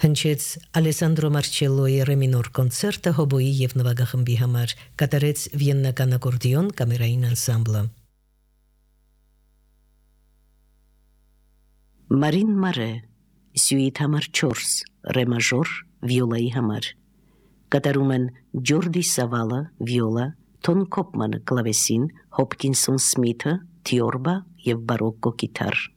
հնչեց Ալեսանդրո Մարչելլոյի ռեմինոր կոնցերտը հոբոյի եւ նվագախմբի համար, կատարեց վիեննական ակորդեոն կամերային անսամբլը։ Մարին Մարե, սյուիթ համար 4, ռե մաժոր, վիոլայի համար։ Կատարում են Ջորդի Սավալը, վիոլա, Թոն Կոպմանը, կլավեսին, Հոփկինսոն Սմիթը, թիորբա եւ բարոկկո կիթառ։